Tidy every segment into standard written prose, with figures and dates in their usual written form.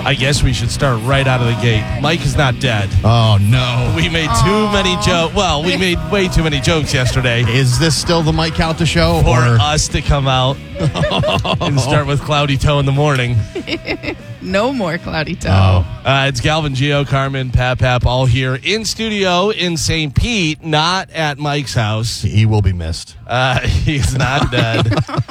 I guess we should start right out of the gate. Mike is not dead. Oh, no. We made too many jokes. Well, we made way too many jokes yesterday Is this still the Mike Calta show? for or us to come out and start with Cloudy Toe in the morning. No more Cloudy Toe. It's Galvin, Gio, Carmen, Pap, all here in studio in St. Pete, not at Mike's house. He will be missed. He's not dead.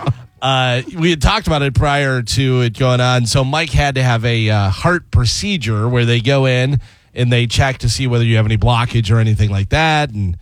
We had talked about it prior to it going on. So Mike had to have a heart procedure where they go in and they check to see whether you have any blockage or anything like that. And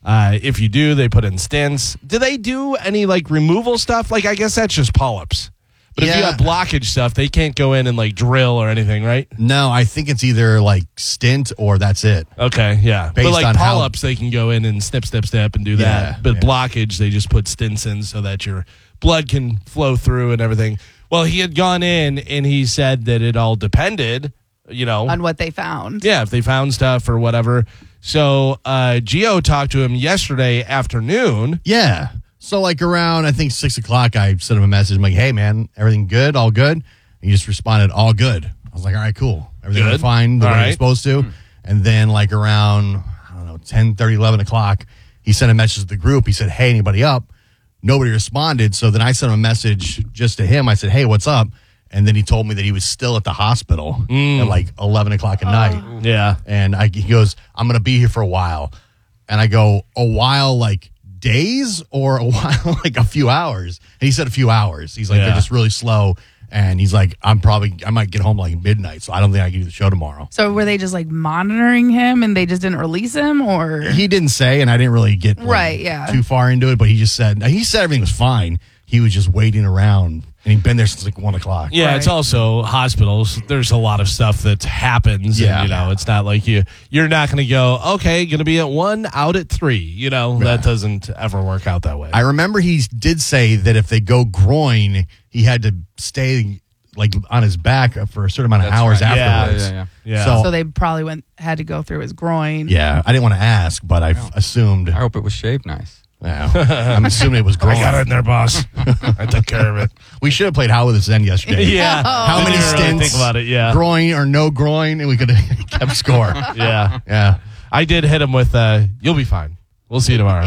if you do, they put in stents. Do they do any like removal stuff? Like, I guess that's just polyps. But if you have blockage stuff, they can't go in and like drill or anything, right? No, I think it's either like stint or that's it. Okay, yeah. Based But like on how- polyps, they can go in and snip and do that. Yeah, But yeah. blockage, they just put stents in so that your blood can flow through and everything. Well, he had gone in and he said that it all depended, On what they found. Yeah, if they found stuff or whatever. So Gio talked to him yesterday afternoon. Yeah. So like around, I think 6 o'clock, I sent him a message. I'm like, hey, man, everything good? All good? And he just responded, all good. I was like, all right, cool. Everything went Good. fine the All way right. it's supposed to. And then like around, I don't know, 10:30, 11 o'clock, he sent a message to the group. He said, hey, anybody up? Nobody responded. So then I sent him a message just to him. I said, hey, what's up? And then he told me that he was still at the hospital at like 11 o'clock at night. Yeah. And he goes, I'm going to be here for a while. And I go, a while like days or a while like a few hours? And he said a few hours. He's like, Yeah. they're just really slow. And he's like, I might get home like midnight, so I don't think I can do the show tomorrow. So were they just like monitoring him and they just didn't release him, or? He didn't say, and I didn't really get Right, yeah. too far into it, but he said everything was fine. He was just waiting around, and he'd been there since like 1 o'clock. Yeah, Right. it's also hospitals. There's a lot of stuff that happens. Yeah. And, it's not like you're not going to go, okay, going to be at 1, out at 3. That doesn't ever work out that way. I remember he did say that if they go groin, he had to stay like on his back for a certain amount of That's hours right. afterwards. Yeah. So they probably had to go through his groin. Yeah, I didn't want to ask, but I assumed. I hope it was shaved nice. Yeah, I'm assuming it was groin. I got it in there, boss. I took care of it. We should have played How With This End yesterday. Yeah. How Didn't many even really stints? think about it, yeah. Groin or no groin, and we could have kept score. Yeah. Yeah. I did hit him with, you'll be fine. We'll see you tomorrow.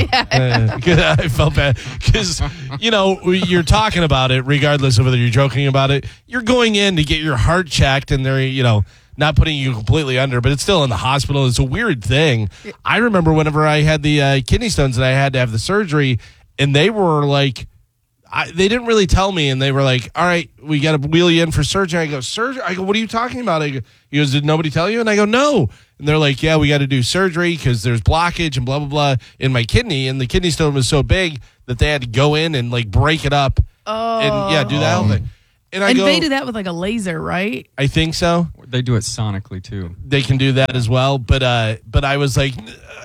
I felt bad because, you're talking about it regardless of whether you're joking about it. You're going in to get your heart checked and they're, not putting you completely under, but it's still in the hospital. It's a weird thing. I remember whenever I had the kidney stones and I had to have the surgery and they were like, they didn't really tell me, and they were like, all right, we got to wheel you in for surgery. I go, surgery? I go, what are you talking about? He goes, did nobody tell you? And I go, no. And they're like, yeah, we got to do surgery because there's blockage and blah, blah, blah in my kidney. And the kidney stone was so big that they had to go in and like break it up and do that whole thing. And They do that with like a laser, right? I think so. They do it sonically too. They can do that as well. But I was like,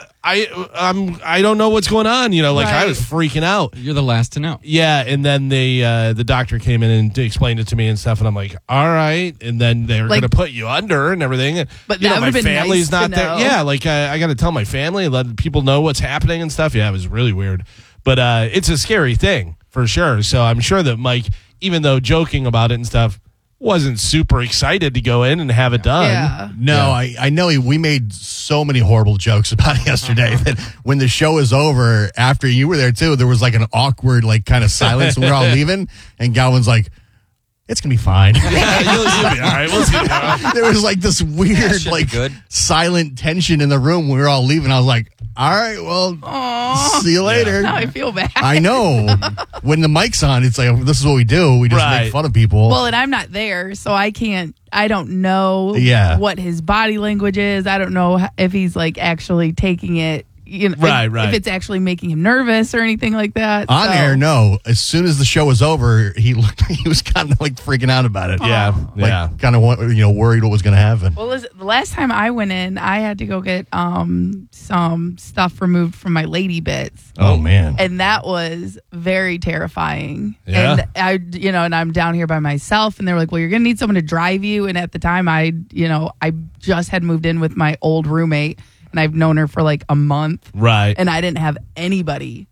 I don't know what's going on. I Right. was freaking out. You're the last to know. Yeah, and then the doctor came in and explained it to me and stuff, and I'm like, all right. And then they were Like- going to put you under and everything. But You that know, my would've been family's nice to not there. know. Yeah, like I got to tell my family, let people know what's happening and stuff. Yeah, it was really weird. But it's a scary thing for sure. So I'm sure that Mike, even though joking about it and stuff, wasn't super excited to go in and have it done. Yeah. No, I know we made so many horrible jokes about it yesterday that when the show was over, after you were there too, there was like an awkward, like kind of silence when we were all leaving. And Galvin's like, it's going to be fine. Yeah, you'll be all right. We'll see tomorrow. There was like this weird, should be like good. silent tension in the room when we were all leaving. I was like, all right, well, see you later. Now I feel bad. I know. When the mic's on, it's like, this is what we do. We just Right. make fun of people. Well, and I'm not there, so I don't know Yeah. what his body language is. I don't know if he's like actually taking it, Right, if, right. if it's actually making him nervous or anything like that. On So- air, no. As soon as the show was over, he was kind of like freaking out about it. Yeah, Like, yeah. kind of worried what was going to happen. Well, the last time I went in, I had to go get some stuff removed from my lady bits. Oh man. And that was very terrifying. Yeah. And and I'm down here by myself, and they were like, well, you're going to need someone to drive you. And at the time I just had moved in with my old roommate, and I've known her for like a month. Right. And I didn't have anybody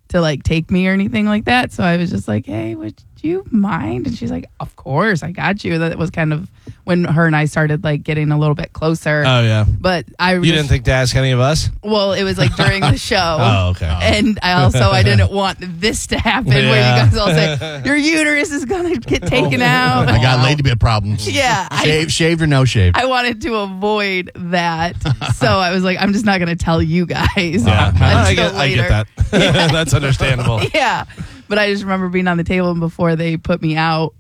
to like take me or anything like that. So I was just like, hey, would you mind? And she's like, of course, I got you. That was kind of when her and I started like getting a little bit closer. Oh, yeah. But You didn't think to ask any of us? well, it was like during the show. Oh, okay. And I didn't want this to happen where Yeah. you guys all say, your uterus is going to get taken out. I got lady bit problems. Yeah. Shaved or no shave? I wanted to avoid that. So I was like, I'm just not going to tell you guys. Yeah. until I get later. that. That's understandable. Yeah. But I just remember being on the table, and before they put me out,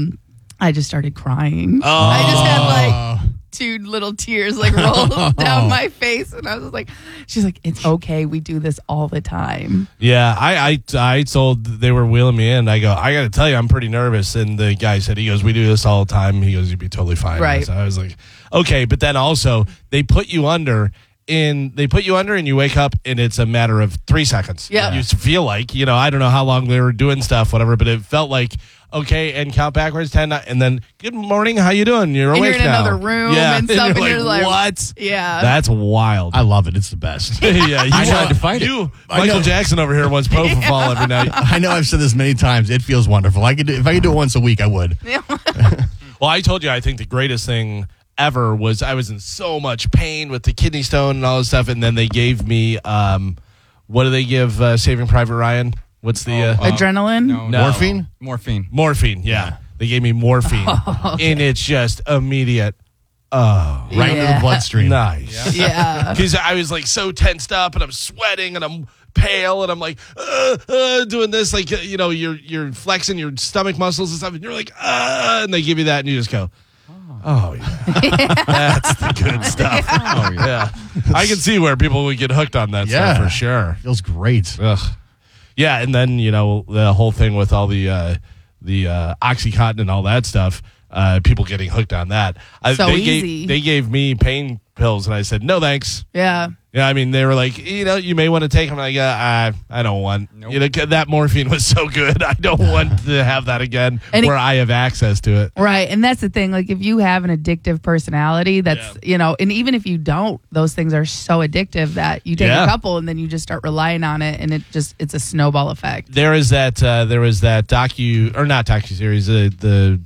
I just started crying. Oh. I just had like 2 little tears like roll down my face, and I was like, she's like, it's okay, we do this all the time. Yeah, I told they were wheeling me in. I go, I got to tell you, I'm pretty nervous. And the guy said, he goes, we do this all the time. He goes, you'd be totally fine. Right. So I was like, okay. But then also they put you under and you wake up and it's a matter of 3 seconds. Yeah. You feel like, I don't know how long they were doing stuff, whatever, but it felt like, okay, and count backwards 10, and then good morning, how you doing? You're And awake you're in now. another room Yeah. and stuff, and you're like, what? Yeah. That's wild. I love it. It's the best. Yeah, you I tried to fight it. Michael Jackson over here wants propofol every night. I know I've said this many times. It feels wonderful. If I could do it once a week, I would. Well, I told you, I think the greatest thing ever was I was in so much pain with the kidney stone and all this stuff, and then they gave me, what do they give Saving Private Ryan? What's the Adrenaline? No. Morphine? Morphine. morphine? Yeah, they gave me morphine, and it's just immediate. Oh, Right into the bloodstream. nice. Yeah. Because I was like so tensed up, and I'm sweating, and I'm pale, and I'm like doing this, like you're flexing your stomach muscles and stuff, and you're like and they give you that, and you just go. Oh, yeah. That's the good stuff. Oh, yeah. I can see where people would get hooked on that stuff for sure. Feels great. Ugh. Yeah, and then, the whole thing with all the Oxycontin and all that stuff, people getting hooked on that. So they easy. They gave me pain pills, and I said, no, thanks. Yeah. Yeah, I mean, they were like, you may want to take them. I'm like, I don't want. Nope. That morphine was so good. I don't want to have that again And where I have access to it. Right. And that's the thing. Like, if you have an addictive personality, that's, and even if you don't, those things are so addictive that you take a couple and then you just start relying on it, and it's a snowball effect. There was that docu-series, the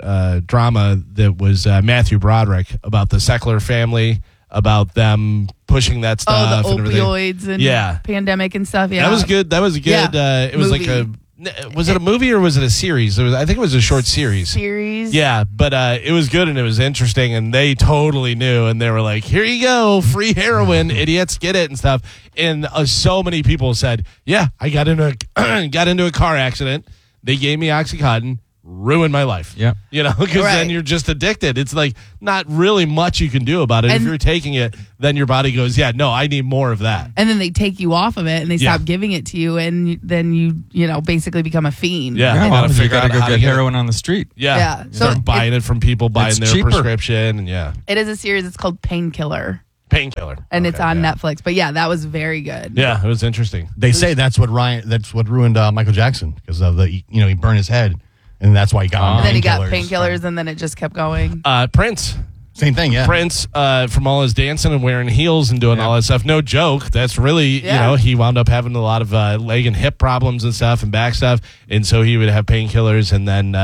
drama that was Matthew Broderick about the Seckler family, about them pushing that stuff. The and everything. opioids and pandemic and stuff. Yeah. That was good. That was a good. It was Movie. was it a movie or was it a series? I think it was a short series. Yeah, but it was good and it was interesting, and they totally knew, and they were like, "Here you go, free heroin, idiots, get it," and stuff. And so many people said, "Yeah, I got into a car accident. They gave me OxyContin, ruined my life." Yep. Because then you're just addicted. It's like not really much you can do about it. If And- you're taking it, then your body goes, "Yeah, no, I need more of that." And then they take you off of it and they stop giving it to you, and then you basically become a fiend. Yeah. Yeah, I well, gotta you figure got to out go how to get get it. heroin on the street. Yeah. So Start buying it from people, buying it's their cheaper. prescription, and It is a series. It's called Painkiller, Painkiller. and it's Okay, on yeah. Netflix. But yeah, that was very good. Yeah, it was interesting. They say that's what ruined Michael Jackson, because of he burned his head, and that's why he got on And then he got painkillers. painkillers, and then it just kept going. Prince. Same thing, yeah. Prince, from all his dancing and wearing heels and doing all that stuff. No joke. That's really, Yeah. he wound up having a lot of leg and hip problems and stuff and back stuff. And so he would have painkillers. And then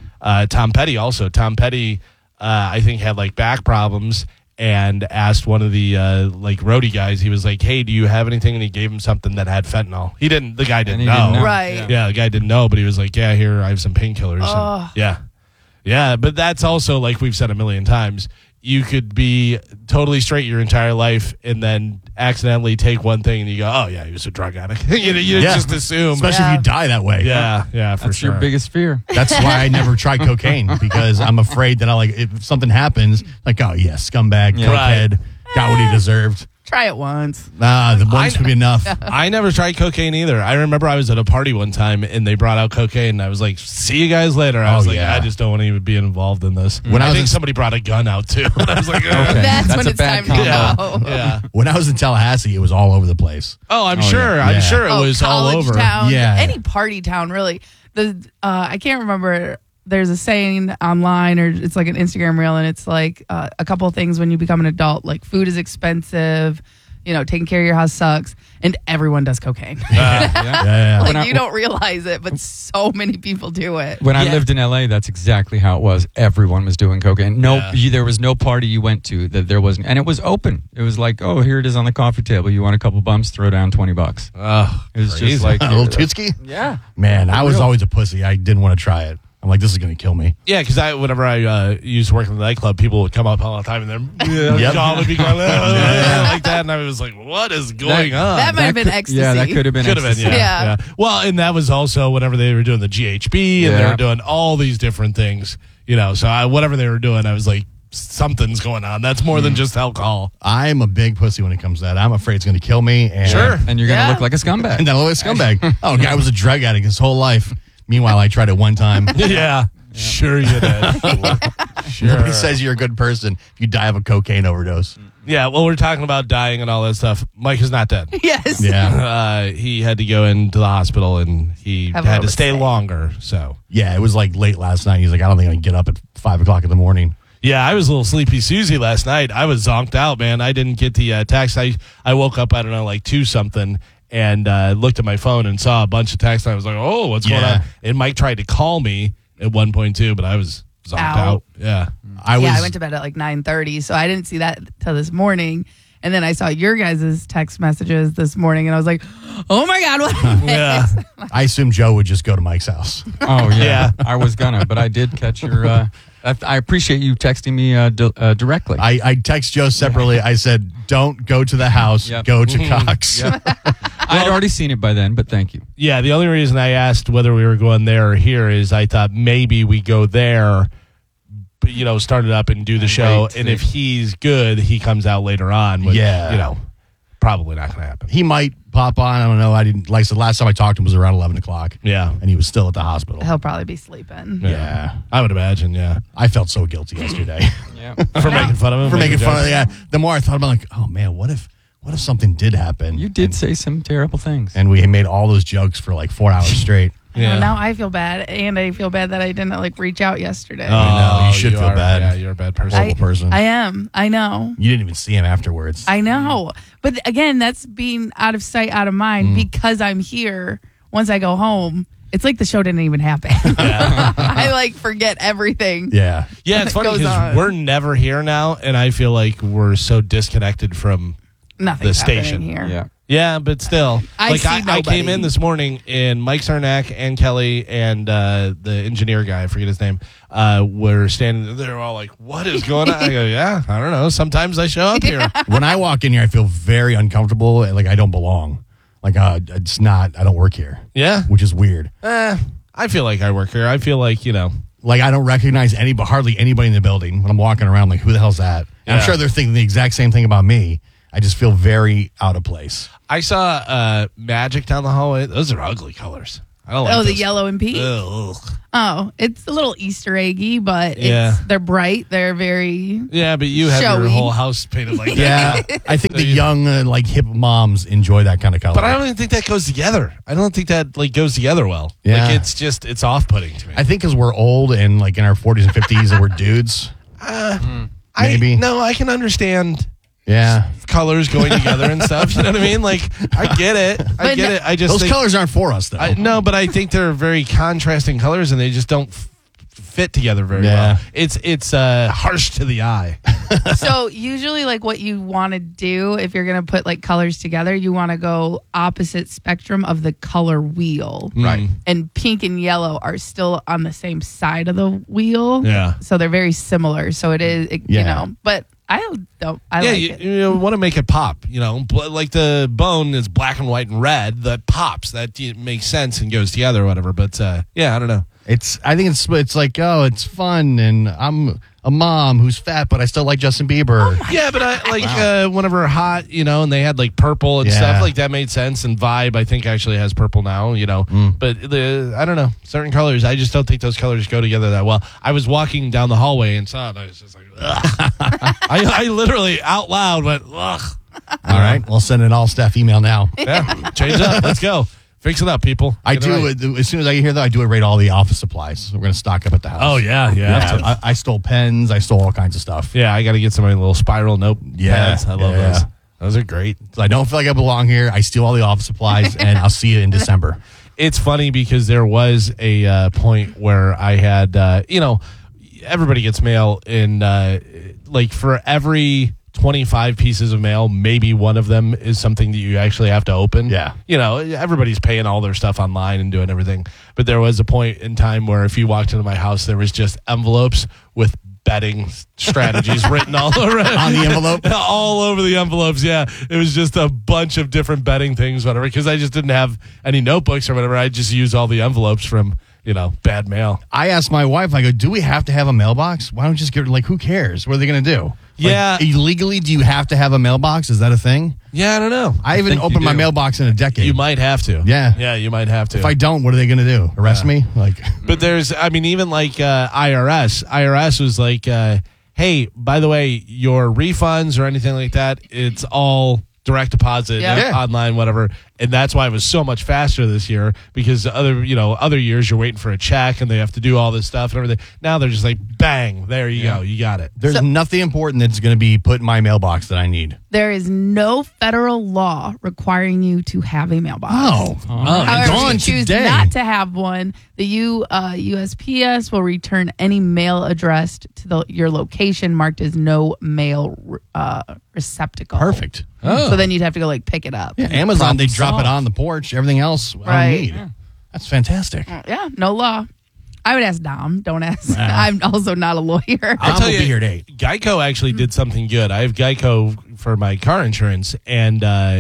Tom Petty also. Tom Petty, I think, had like back problems and asked one of the roadie guys, he was like, "Hey, do you have anything?" And he gave him something that had fentanyl. The guy didn't And he know. didn't know. Right. Yeah, the guy didn't know, but he was like, "Yeah, here, I have some painkillers." Oh. Yeah, but that's also, like we've said a million times, you could be totally straight your entire life and then accidentally take one thing and you go, "Oh, yeah, he was a drug addict." you just assume. Especially if you die that way. Yeah, for That's sure. your biggest fear. That's why I never tried cocaine, because I'm afraid that if something happens, like, oh yeah, scumbag, Yeah. cokehead, got what he deserved. Try it once. The once would be enough. I never tried cocaine either. I remember I was at a party one time and they brought out cocaine and I was like, "See you guys later." I was like, yeah. I just don't want to even be involved in this. When I I was think in- somebody brought a gun out too. And I was like, Okay. That's That's when a it's bad time to combo. go. yeah. When I was in Tallahassee, it was all over the place. Oh, I'm Oh, sure. yeah. I'm Yeah. sure it was all college over. town, Yeah. any party town, really. I can't remember. There's a saying online, or it's like an Instagram reel, and it's like a couple of things when you become an adult. Like, food is expensive. taking care of your house sucks, and everyone does cocaine. Yeah. Like, When I- you don't realize it, but so many people do it. When I lived in LA, that's exactly how it was. Everyone was doing cocaine. There was no party you went to that there wasn't, and it was open. It was like, oh, here it is on the coffee table. You want a couple bumps? Throw down $20. Oh, It was crazy. just like A little Tootski? yeah. Man, I was always a pussy. I didn't want to try it. I'm like, this is going to kill me. Yeah, because whenever I used to work in the nightclub, people would come up all the time and their jaw would be going like that, and I was like, "What is going on?" That might have been ecstasy. Yeah, that could have been. Could have been, ecstasy. yeah. Well, and that was also whenever they were doing the GHB and they Yeah. were doing all these different things, So whatever they were doing, I was like, something's going on. That's more than just alcohol. I'm a big pussy when it comes to that. I'm afraid it's going to kill me. And Sure. And you're gonna Yeah. look like a scumbag. And then I'm a scumbag. Oh, guy was a drug addict his whole life. Meanwhile, I tried it one time. Yeah, sure you did. Sure. Nobody says you're a good person if you die of a cocaine overdose. Yeah, well, we're talking about dying and all that stuff. Mike is not dead. Yes. Yeah. He had to go into the hospital and he Have a had little to stay stay. longer. So, Yeah, it was like late last night. He's like, I don't think I can get up at 5 o'clock in the morning. yeah, I was a little sleepy Susie last night. I was zonked out, man. I didn't get the text. I woke up, I don't know, like 2 something and looked at my phone and saw a bunch of texts. And I was like, oh, what's going Yeah. on? And Mike tried to call me at 1.2, but I was zonked out. Yeah. I went to bed at like 9:30, so I didn't see that till this morning. And then I saw your guys' text messages this morning, and I was like, oh my God, what? Yeah. I assumed Joe would just go to Mike's house. Oh yeah. Yeah. I was gonna, but I did catch your. I appreciate you texting me directly. I text Joe separately. I said, don't go to the house. Yep. Go to Cox. I'd already seen it by then, but thank you. Yeah, the only reason I asked whether we were going there or here is I thought maybe we go there, but, start it up and do the And show. wait, And see. if he's good, he comes out later on. Which, Yeah. probably not going to happen. He might pop on. I don't know. I didn't, like I said, last time I talked to him was around 11 o'clock. Yeah. And he was still at the hospital. He'll probably be sleeping. Yeah. I would imagine, yeah. I felt so guilty yesterday Yeah. For making fun of him. for making fun of jokes. The more I thought about it, like, oh man, what if something did happen? You did say some terrible things. And we made all those jokes for like 4 hours straight. Yeah. Now I feel bad, and I feel bad that I didn't reach out yesterday. I know. You should feel are- bad. Yeah, you're a bad person. Horrible person. I am. I know. You didn't even see him afterwards. I know. But again, that's being out of sight, out of mind because I'm here. Once I go home, it's like the show didn't even happen. I forget everything. yeah. Yeah, it's funny goes because on. we're never here now, and I feel like we're so disconnected from Nothing's the station. happening here. Yeah. Yeah, but still, I see I nobody. came in this morning and Mike Sarnak and Kelly and the engineer guy, I forget his name, were standing there. They're all like, "What is going on?" I go, "Yeah, I don't know. Sometimes I show up here." When I walk in here, I feel very uncomfortable. Like I don't belong. Like it's not. I don't work here, Yeah, which is weird. I feel like I work here. I feel like Like I don't recognize hardly anybody in the building when I'm walking around. Like who the hell's that? And I'm Yeah. sure they're thinking the exact same thing about me. I just feel very out of place. I saw Magic down the hallway. Those are ugly colors. I don't like Oh, the those. yellow and pink. Ugh. Oh, it's a little Easter eggy, but Yeah. they're bright. They're very. Yeah, but you have your Showy. whole house painted like that. Yeah, I think the young hip moms enjoy that kind of color. But I don't even think that goes together. I don't think that goes together well. Yeah. Like it's off-putting to me. I think because we're old and like in our 40s and 50s and we're dudes. Maybe. No, I can understand Yeah. colors going together and stuff. You know what I mean? Like, I get it. I But get no- it. I just Those think, colors aren't for us, though. No, but I think they're very contrasting colors, and they just don't fit together very Yeah. well. It's harsh to the eye. So usually, what you want to do if you're going to put colors together, you want to go opposite spectrum of the color wheel. Right. And pink and yellow are still on the same side of the wheel. Yeah. So they're very similar. So it is, Yeah. but I don't. I Yeah, like it. you want to make it pop. Like the bone is black and white and red. That pops. That makes sense and goes together or whatever. But yeah, I don't know. I think it's like, oh, it's fun, and I'm a mom who's fat, but I still like Justin Bieber. Yeah, but I whenever Hot, and they had purple and Yeah. stuff like that made sense. And Vibe, I think actually has purple now. But I don't know, certain colors. I just don't think those colors go together that well. I was walking down the hallway and saw it. And I was just like, ugh. I literally out loud went, ugh. All right, we'll send an all staff email now. Yeah, change it up. Let's go. Fix it up, people. I Get it do right. as soon as I get here though. I do rate all the office supplies. We're gonna stock up at the house. Oh yeah, yeah. I stole pens. I stole all kinds of stuff. Yeah, I got to get some of my little spiral note Yeah, pads. I love yeah. those. Those are great. So I don't feel like I belong here. I steal all the office supplies, and I'll see you in December. It's funny because there was a point where I had, everybody gets mail in, like for every 25 pieces of mail, maybe one of them is something that you actually have to open. Yeah. Everybody's paying all their stuff online and doing everything. But there was a point in time where if you walked into my house, there was just envelopes with betting strategies written all over On the envelope? all over the envelopes. Yeah, it was just a bunch of different betting things, whatever, because I just didn't have any notebooks or whatever. I just used all the envelopes from bad mail. I asked my wife, I go, do we have to have a mailbox? Why don't you just get, who cares? What are they going to do? Yeah. Illegally, do you have to have a mailbox? Is that a thing? Yeah, I don't know. I haven't opened my mailbox in a decade. You might have to. Yeah, you might have to. If I don't, what are they going to do? Arrest me? But there's, even like IRS. IRS was like, hey, by the way, your refunds or anything like that, it's all direct deposit, online, whatever. And that's why it was so much faster this year, because other years you're waiting for a check and they have to do all this stuff and everything. Now they're just like, bang, there you go. You got it. There's nothing important that's going to be put in my mailbox that I need. There is no federal law requiring you to have a mailbox. However, if you choose not to have one, the USPS will return any mail addressed to your location marked as no mail receptacle. Perfect. So then you'd have to go pick it up. Yeah, Amazon, they drop it on the porch. Everything else I don't need. Yeah. That's fantastic. Yeah, no law. I would ask Dom. Don't ask. I'm also not a lawyer. I'll tell you, be here at 8. Geico actually did something good. I have Geico for my car insurance, and I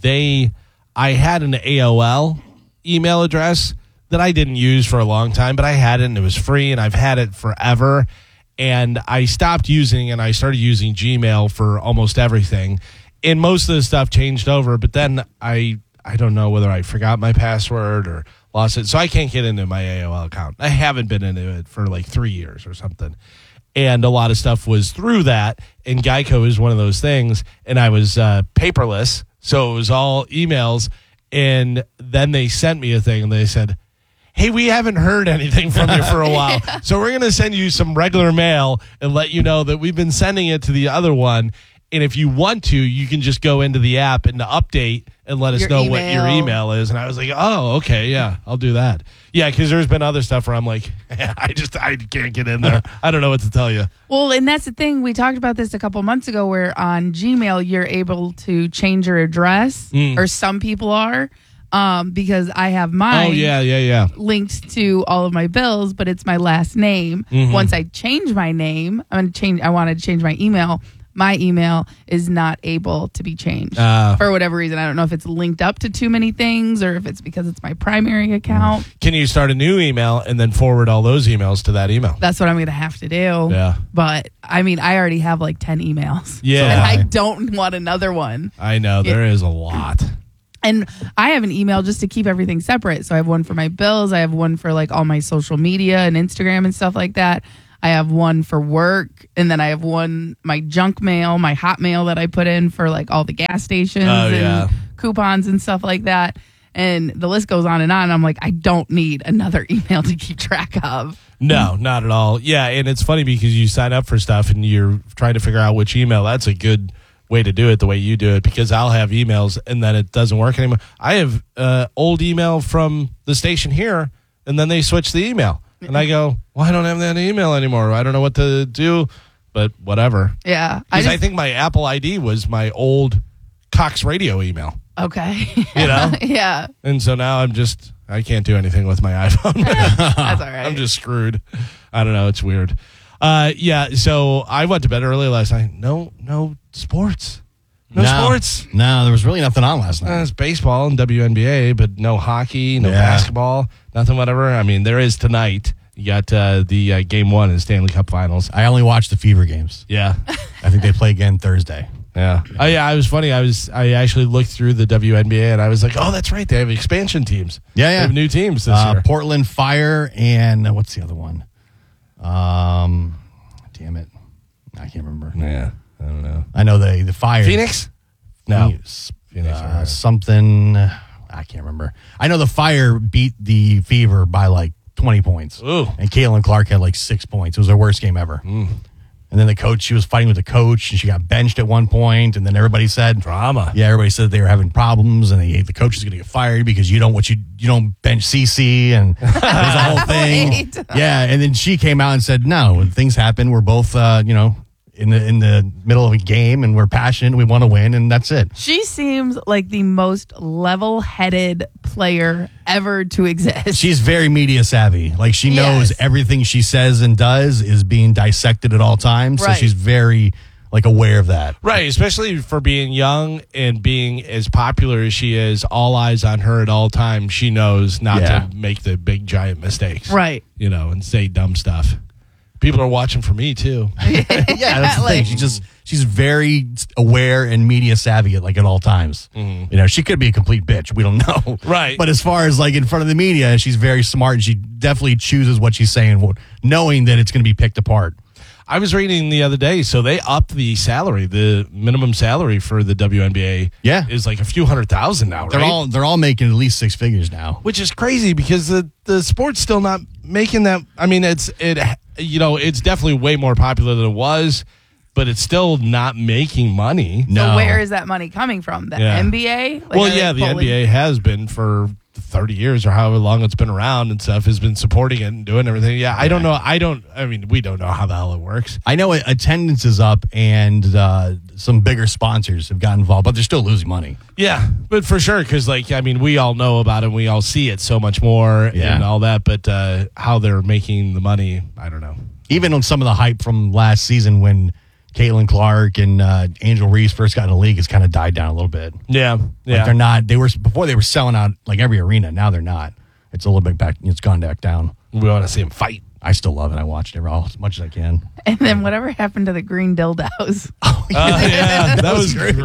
had an AOL email address that I didn't use for a long time, but I had it, and it was free, and I've had it forever. And I stopped using, and I started using Gmail for almost everything. And most of the stuff changed over, but then I don't know whether I forgot my password or lost it. So I can't get into my AOL account. I haven't been into it for 3 years or something. And a lot of stuff was through that. And Geico is one of those things. And I was paperless. So it was all emails. And then they sent me a thing and they said, hey, we haven't heard anything from you for a while. So we're going to send you some regular mail and let you know that we've been sending it to the other one. And if you want to, you can just go into the app and update and let us know what your email is. And I was like, oh, okay, yeah, I'll do that. Yeah, because there's been other stuff where I'm like, I can't get in there. I don't know what to tell you. Well, and that's the thing. We talked about this a couple months ago where on Gmail, you're able to change your address, or some people are. Because I have mine linked to all of my bills, but it's my last name. Once I change my name, I wanted to change my email. My email is not able to be changed for whatever reason. I don't know if it's linked up to too many things or if it's because it's my primary account. Can you start a new email and then forward all those emails to that email? That's what I'm going to have to do. Yeah. But I already have 10 emails. Yeah. And I don't want another one. I know. There is a lot. And I have an email just to keep everything separate. So I have one for my bills. I have one for all my social media and Instagram and stuff like that. I have one for work. And then I have my junk mail, my hot mail that I put in for all the gas stations and coupons and stuff like that. And the list goes on. I'm like, I don't need another email to keep track of. No, not at all. Yeah. And it's funny because you sign up for stuff and you're trying to figure out which email. That's a good way to do it the way you do it, because I'll have emails and then it doesn't work anymore. I have old email from the station here and then they switch the email and I go, well, I don't have that email anymore. I don't know what to do, but whatever. Yeah. I think my Apple ID was my old Cox Radio email. Okay. Yeah. And so now I can't do anything with my iPhone. That's all right. I'm just screwed. I don't know. It's weird. Yeah, so I went to bed early last night. No sports. No sports. No, there was really nothing on last night. It's baseball and WNBA, but no hockey, no basketball, nothing, whatever. There is tonight. You got the Game 1 in the Stanley Cup Finals. I only watched the Fever games. Yeah. I think they play again Thursday. Yeah. Oh, yeah, it was funny. I actually looked through the WNBA, and I was like, oh, that's right. They have expansion teams. Yeah. They have new teams this year. Portland Fire and what's the other one? Damn it. I can't remember. Yeah. I don't know. I know the Fire. Phoenix? No. Phoenix. Something. I can't remember. I know the Fire beat the Fever by 20 points. Ooh. And Caitlin Clark had 6 points. It was their worst game ever. And And then she was fighting with the coach, and she got benched at one point. And then everybody said drama. Yeah, everybody said they were having problems, and the coach is going to get fired because you don't bench CC, and there's a whole thing. Wait. Yeah, and then she came out and said, no, when things happen, we're both in the middle of a game, and we're passionate, we want to win, and that's it. She seems like the most level-headed player ever to exist. She's very media savvy. Like, she knows everything she says and does is being dissected at all times. Right. So she's very aware of that. Right, especially for being young and being as popular as she is, all eyes on her at all times. She knows not to make the big giant mistakes. Right. And say dumb stuff. People are watching for me too. Yeah, that's the thing. She's very aware and media savvy at all times. Mm-hmm. She could be a complete bitch. We don't know. Right. But as far as in front of the media, she's very smart, and she definitely chooses what she's saying, knowing that it's going to be picked apart. I was reading the other day, so they upped the salary. The minimum salary for the WNBA is like a few $100,000 now, right? They're all making at least six figures now. Which is crazy because the sport's still not making that. I mean, it's definitely way more popular than it was, but it's still not making money. No. So where is that money coming from? The NBA? The NBA has been for 30 years or however long it's been around and stuff, has been supporting it and doing everything. Yeah, I don't know. We don't know how the hell it works. I know attendance is up, and some bigger sponsors have got involved, but they're still losing money. Yeah, but for sure, because we all know about it and we all see it so much more and all that, but how they're making the money, I don't know. Even on some of the hype from last season when Caitlin Clark and Angel Reese first got in the league has kind of died down a little bit. Yeah. They're not. Before they were selling out every arena. Now they're not. It's a little bit back. It's gone back down. We want to see them fight. I still love it. I watched it all as much as I can. And then whatever happened to the green dildos? That was great.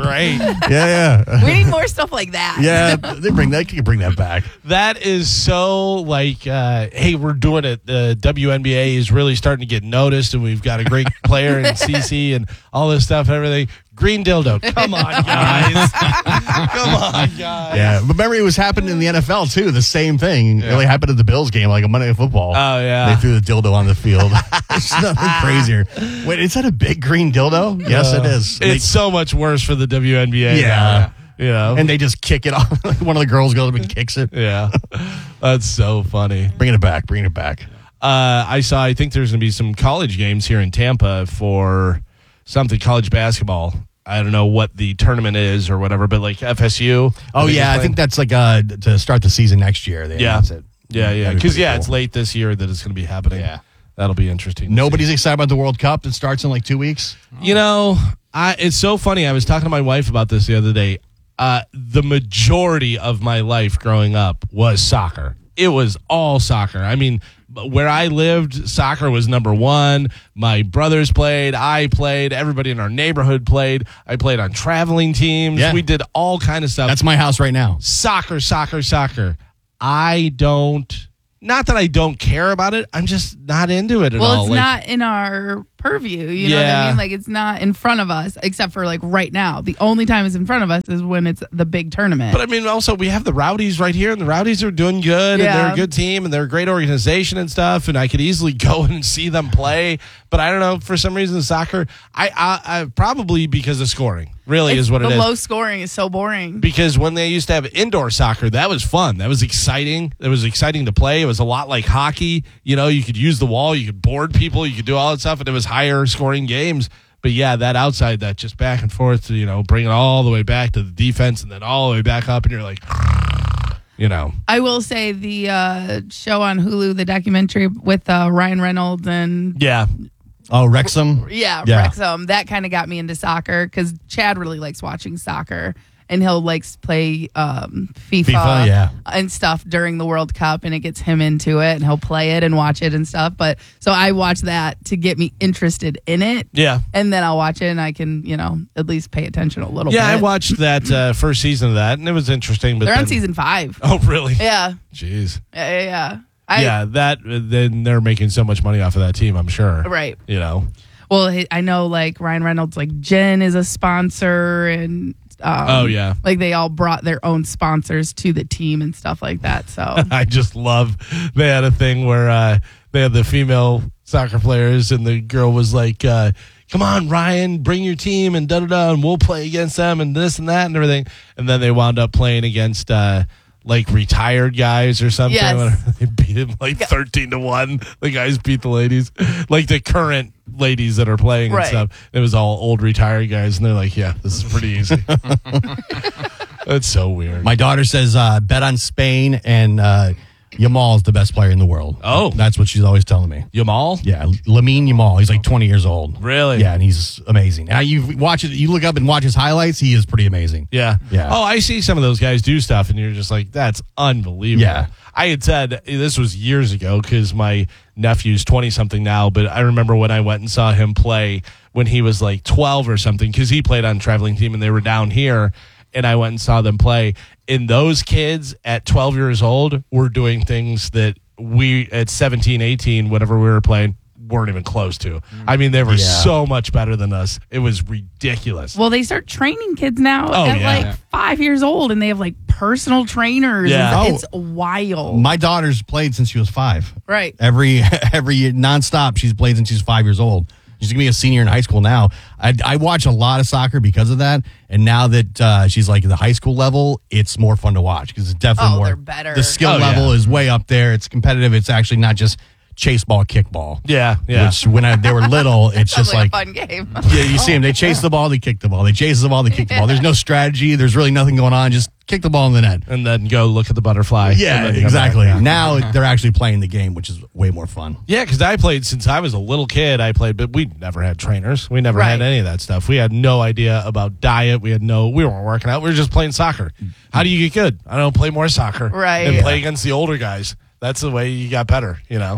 Yeah. We need more stuff like that. Yeah, you can bring that back. That is so hey, we're doing it. The WNBA is really starting to get noticed, and we've got a great player in CC and all this stuff and everything. Green dildo. Come on, guys. Come on, guys. Yeah, but remember it was happening in the NFL, too. The same thing. It really happened at the Bills game, like a Monday Night Football. Oh, yeah. They threw the dildo on the field. It's nothing crazier. Wait, is that a big green dildo? Yes, it is. It's so much worse for the WNBA. Yeah. And they just kick it off. One of the girls goes up and kicks it. Yeah. That's so funny. Bring it back. I think there's going to be some college games here in Tampa for something college basketball. I don't know what the tournament is or whatever, but FSU. Oh, yeah. I think that's to start the season next year. They announce it. Yeah. Because, cool. It's late this year that it's going to be happening. Yeah. That'll be interesting. Nobody's excited about the World Cup that starts in 2 weeks. It's so funny. I was talking to my wife about this the other day. The majority of my life growing up was soccer. It was all soccer. I mean, where I lived, soccer was number one. My brothers played. I played. Everybody in our neighborhood played. I played on traveling teams. Yeah. We did all kind of stuff. That's my house right now. Soccer. Not that I don't care about it. I'm just not into it at all. Well, it's not in our purview. You know what I mean? It's not in front of us, except for right now. The only time it's in front of us is when it's the big tournament. But I mean, also we have the Rowdies right here, and the Rowdies are doing good, and they're a good team, and they're a great organization and stuff. And I could easily go and see them play. But I don't know, for some reason, soccer. I probably because of scoring. Really is what it is. The low scoring is so boring. Because when they used to have indoor soccer, that was fun. That was exciting. It was exciting to play. It was a lot like hockey. You could use the wall. You could board people. You could do all that stuff. And it was higher scoring games. But yeah, that outside, that just back and forth, bring it all the way back to the defense and then all the way back up. And you're like, I will say the show on Hulu, the documentary with Ryan Reynolds and... Yeah. Oh, Wrexham? Yeah, Wrexham. That kind of got me into soccer because Chad really likes watching soccer, and he'll play FIFA and stuff during the World Cup, and it gets him into it, and he'll play it and watch it and stuff. But so I watch that to get me interested in it. Yeah. And then I'll watch it, and I can, at least pay attention a little bit. Yeah, I watched that first season of that, and it was interesting. But they're on season 5. Oh, really? Yeah. Jeez. Yeah. Then they're making so much money off of that team, I'm sure. Right. Well, I know Ryan Reynolds, Jen is a sponsor, and they all brought their own sponsors to the team and stuff like that. So I just love they had a thing where they had the female soccer players, and the girl was like, come on, Ryan, bring your team and da-da-da, and we'll play against them and this and that and everything. And then they wound up playing against retired guys or something. Yes. They beat him 13-1. The guys beat the ladies, like the current ladies that are playing and stuff. It was all old retired guys, and they're like, yeah, this is pretty easy. That's so weird. My daughter says bet on Spain, and Yamal is the best player in the world. Oh. That's what she's always telling me. Yamal? Yeah, Lamine Yamal. He's like 20 years old. Really? Yeah, and he's amazing. Now you look up and watch his highlights, he is pretty amazing. Yeah. Yeah. Oh, I see some of those guys do stuff, and you're just like, that's unbelievable. Yeah. I had said, this was years ago, because my nephew's 20-something now, but I remember when I went and saw him play when he was like 12 or something, because he played on a traveling team, and they were down here, and I went and saw them play. And those kids at 12 years old were doing things that we at 17, 18, whenever we were playing, weren't even close to. I mean, they were so much better than us. It was ridiculous. Well, they start training kids now at 5 years old, and they have like personal trainers. Yeah. It's wild. My daughter's played since she was 5. Right. Every year, nonstop, she's played since she's 5 years old. She's going to be a senior in high school now. I watch a lot of soccer because of that. And now that she's like at the high school level, it's more fun to watch because it's definitely more. They're better. The skill level is way up there. It's competitive. It's actually not just chase ball, kick ball. Yeah, yeah. Which when they were little, it's just like a fun game. Yeah, you see them. They chase the ball, they kick the ball. They chase the ball, they kick the ball. There's no strategy. There's really nothing going on. Just kick the ball in the net. And then go look at the butterfly. Yeah, exactly. Now they're actually playing the game, which is way more fun. Yeah, because I played since I was a little kid. But we never had trainers. We never had any of that stuff. We had no idea about diet. We weren't working out. We were just playing soccer. How do you get good? I don't know, play more soccer. Right. And play against the older guys. That's the way you got better,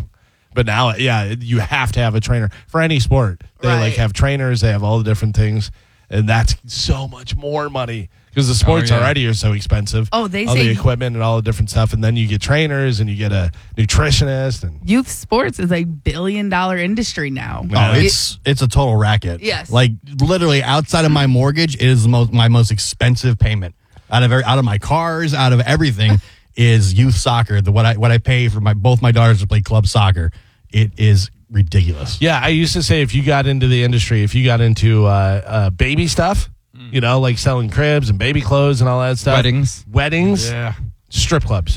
But now, you have to have a trainer for any sport. They have trainers. They have all the different things, and that's so much more money because the sports already are so expensive. Oh, they all say the equipment and all the different stuff, and then you get trainers and you get a nutritionist. And youth sports is a $1 billion industry now. Oh, it's a total racket. Yes, like literally outside of my mortgage, it is my most expensive payment out of my cars, out of everything. Is youth soccer. What I pay for both my daughters to play club soccer, it is ridiculous. Yeah, I used to say if you got into the industry, if you got into baby stuff, like selling cribs and baby clothes and all that stuff. Weddings. Yeah. Strip clubs.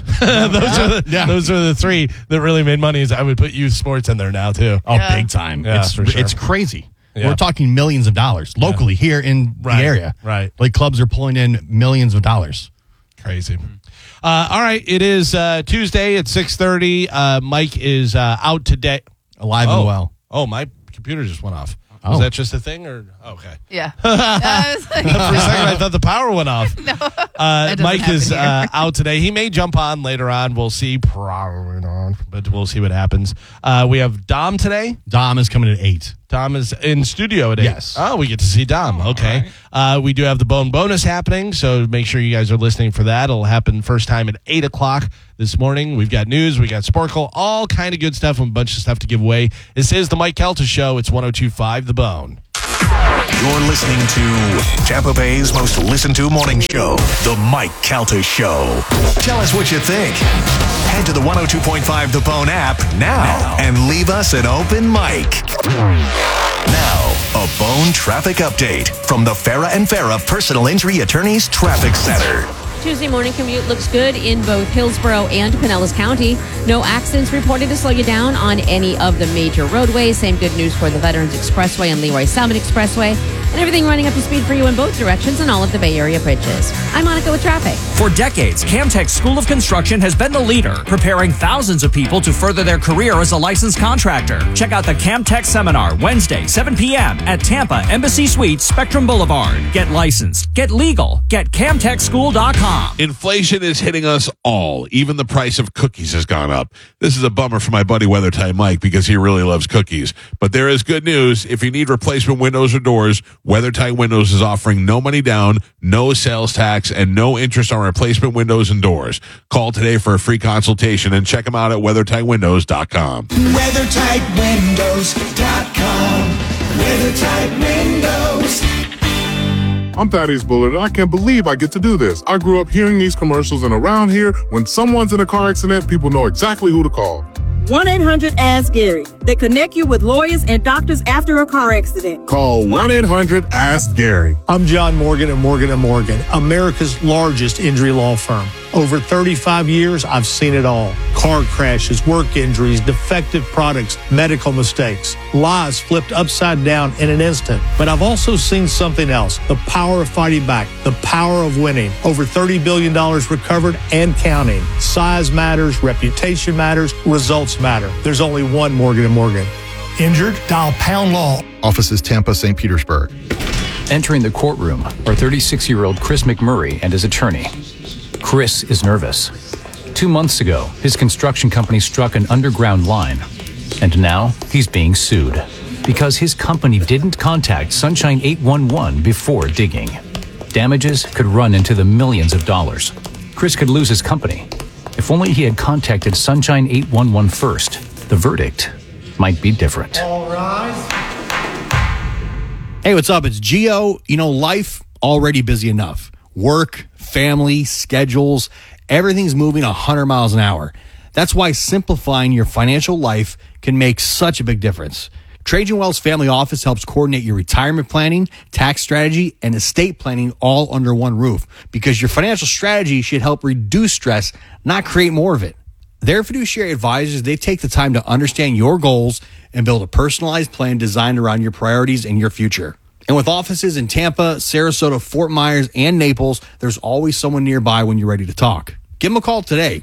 Those are the three that really made money. Is I would put youth sports in there now too. Oh, big time. Yeah, for sure. It's crazy. Yeah. We're talking millions of dollars locally here in the area. Right. Like clubs are pulling in millions of dollars. Crazy. All right, it is Tuesday at 6:30. Mike is out today. Alive and well. Oh, my computer just went off. Was that just a thing? Or okay. Yeah. For a second, I thought the power went off. No. Mike is out today. He may jump on later on. We'll see. Probably not, but we'll see what happens. We have Dom today. Dom is coming at 8. Dom is in studio at 8. Yes. Oh, we get to see Dom. Okay. Right. We do have the Bone Bonus happening, so make sure you guys are listening for that. It'll happen first time at 8 o'clock this morning. We've got news. We got Sporkle, all kind of good stuff and a bunch of stuff to give away. This is the Mike Calta Show. It's 102.5 The Bone. You're listening to Tampa Bay's most listened to morning show, The Mike Calta Show. Tell us what you think. Head to the 102.5 The Bone app now and leave us an open mic. Now, a Bone traffic update from the Farah and Farah Personal Injury Attorneys Traffic Center. Tuesday morning commute looks good in both Hillsborough and Pinellas County. No accidents reported to slow you down on any of the major roadways. Same good news for the Veterans Expressway and Leroy Summit Expressway. And everything running up to speed for you in both directions on all of the Bay Area bridges. I'm Monica with traffic. For decades, Camtech School of Construction has been the leader, preparing thousands of people to further their career as a licensed contractor. Check out the Camtech Seminar Wednesday, 7 p.m. at Tampa Embassy Suites, Spectrum Boulevard. Get licensed, get legal, get CamtechSchool.com. Inflation is hitting us all. Even the price of cookies has gone up. This is a bummer for my buddy WeatherTight Mike because he really loves cookies. But there is good news. If you need replacement windows or doors, WeatherTight Windows is offering no money down, no sales tax, and no interest on replacement windows and doors. Call today for a free consultation and check them out at WeatherTightWindows.com. WeatherTightWindows.com. WeatherTight Windows. I'm Thaddeus Bullard, and I can't believe I get to do this. I grew up hearing these commercials, and around here, when someone's in a car accident, people know exactly who to call. 1-800-ASK-GARY. They connect you with lawyers and doctors after a car accident. Call 1-800-ASK-GARY. I'm John Morgan at Morgan & Morgan, America's largest injury law firm. Over 35 years, I've seen it all. Car crashes, work injuries, defective products, medical mistakes, lives flipped upside down in an instant. But I've also seen something else, the power of fighting back, the power of winning. Over $30 billion recovered and counting. Size matters, reputation matters, results matter. There's only one Morgan & Morgan. Injured? Dial Pound Law. Offices Tampa, St. Petersburg. Entering the courtroom are 36-year-old Chris McMurray and his attorney. Chris is nervous. 2 months ago, his construction company struck an underground line, and now he's being sued because his company didn't contact Sunshine 811 before digging. Damages could run into the millions of dollars. Chris could lose his company. If only he had contacted Sunshine 811 first, the verdict might be different. All right. Hey, what's up? It's Gio. You know, life already busy enough. Work, family, schedules, everything's moving 100 miles an hour. That's why simplifying your financial life can make such a big difference. Trajan Wealth's family office helps coordinate your retirement planning, tax strategy, and estate planning all under one roof, because your financial strategy should help reduce stress, not create more of it. Their fiduciary advisors, they take the time to understand your goals and build a personalized plan designed around your priorities and your future. And with offices in Tampa, Sarasota, Fort Myers, and Naples, there's always someone nearby when you're ready to talk. Give them a call today,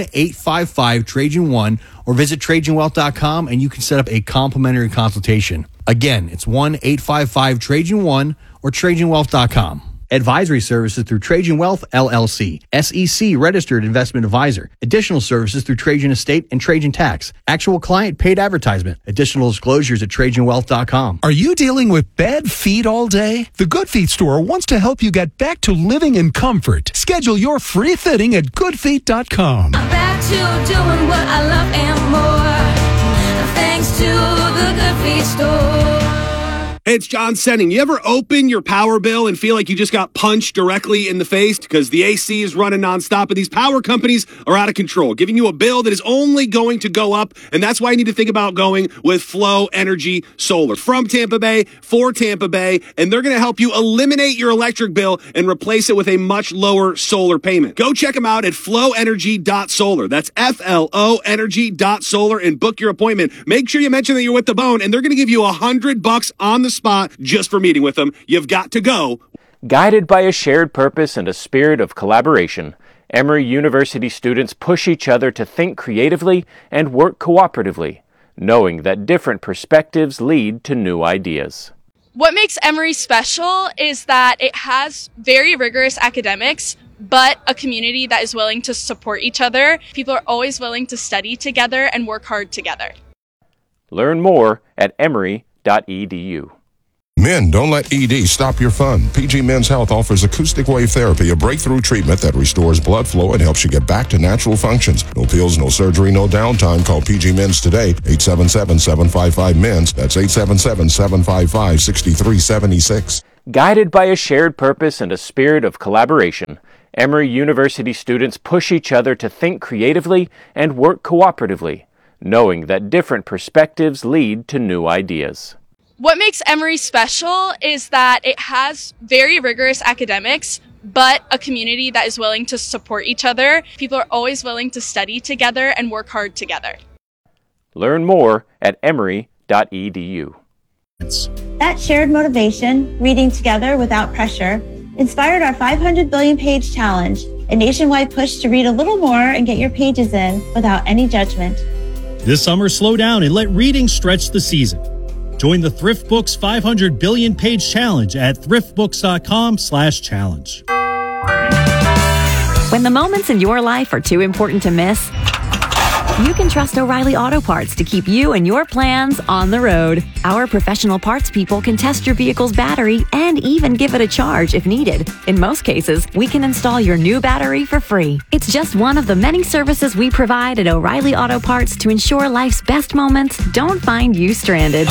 1-855-TRAJAN1, or visit TrajanWealth.com and you can set up a complimentary consultation. Again, it's 1-855-TRAJAN1 or TrajanWealth.com. Advisory services through Trajan Wealth, LLC. SEC registered investment advisor. Additional services through Trajan Estate and Trajan Tax. Actual client paid advertisement. Additional disclosures at TrajanWealth.com. Are you dealing with bad feet all day? The Good Feet store wants to help you get back to living in comfort. Schedule your free fitting at GoodFeet.com. I'm back to doing what I love and more. Thanks to the Good Feet store. Hey, it's John Senning. You ever open your power bill and feel like you just got punched directly in the face because the AC is running nonstop and these power companies are out of control, giving you a bill that is only going to go up, and that's why you need to think about going with Flow Energy Solar. From Tampa Bay, for Tampa Bay, and they're going to help you eliminate your electric bill and replace it with a much lower solar payment. Go check them out at flowenergy.solar. That's FLO energy.solar and book your appointment. Make sure you mention that you're with The Bone, and they're going to give you $100 on the spot just for meeting with them. You've got to go. Guided by a shared purpose and a spirit of collaboration, Emory University students push each other to think creatively and work cooperatively, knowing that different perspectives lead to new ideas. What makes Emory special is that it has very rigorous academics, but a community that is willing to support each other. People are always willing to study together and work hard together. Learn more at emory.edu. Men, don't let ED stop your fun. PG Men's Health offers acoustic wave therapy, a breakthrough treatment that restores blood flow and helps you get back to natural functions. No pills, no surgery, no downtime. Call PG Men's today, 877-755-MENS. That's 877-755-6376. Guided by a shared purpose and a spirit of collaboration, Emory University students push each other to think creatively and work cooperatively, knowing that different perspectives lead to new ideas. What makes Emory special is that it has very rigorous academics, but a community that is willing to support each other. People are always willing to study together and work hard together. Learn more at emory.edu. That shared motivation, reading together without pressure, inspired our 500 billion page challenge, a nationwide push to read a little more and get your pages in without any judgment. This summer, slow down and let reading stretch the season. Join the Thrift Books 500 billion page challenge at thriftbooks.com/challenge. When the moments in your life are too important to miss, you can trust O'Reilly Auto Parts to keep you and your plans on the road. Our professional parts people can test your vehicle's battery and even give it a charge if needed. In most cases, we can install your new battery for free. It's just one of the many services we provide at O'Reilly Auto Parts to ensure life's best moments don't find you stranded.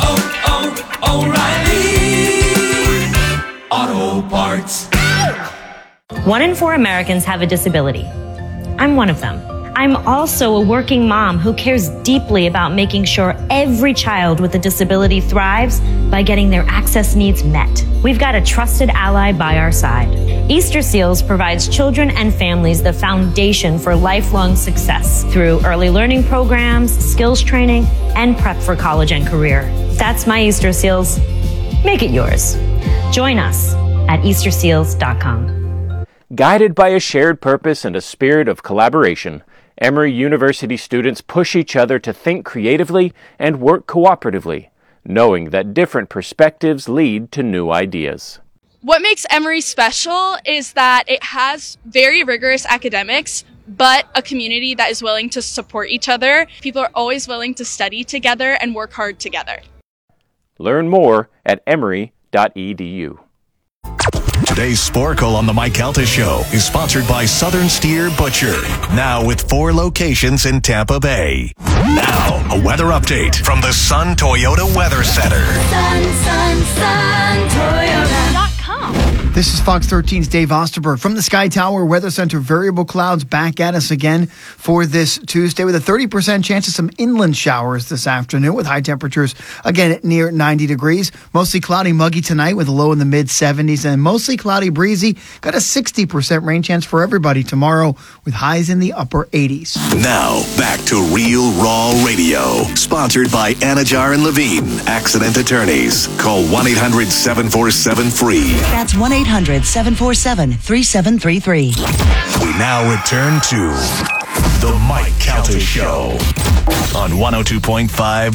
O'Reilly Auto Parts. 1 in 4 Americans have a disability. I'm one of them. I'm also a working mom who cares deeply about making sure every child with a disability thrives by getting their access needs met. We've got a trusted ally by our side. Easter Seals provides children and families the foundation for lifelong success through early learning programs, skills training, and prep for college and career. That's my Easter Seals. Make it yours. Join us at easterseals.com. Guided by a shared purpose and a spirit of collaboration, Emory University students push each other to think creatively and work cooperatively, knowing that different perspectives lead to new ideas. What makes Emory special is that it has very rigorous academics, but a community that is willing to support each other. People are always willing to study together and work hard together. Learn more at emory.edu. Today's Sporkle on the Mike Calta Show is sponsored by Southern Steer Butcher. Now with 4 locations in Tampa Bay. Now, a weather update from the Sun Toyota Weather Center. Sun, Toyota.com. This is Fox 13's Dave Osterberg from the Sky Tower Weather Center. Variable clouds back at us again for this Tuesday with a 30% chance of some inland showers this afternoon with high temperatures again at near 90 degrees. Mostly cloudy, muggy tonight with a low in the mid 70s and mostly cloudy, breezy. Got a 60% rain chance for everybody tomorrow with highs in the upper 80s. Now, back to Real Raw Radio. Sponsored by Anajar and Levine, accident attorneys. Call 1-800-747-FREE. That's 1-800-747-3733. We now return to The Mike Calta Show on 102.5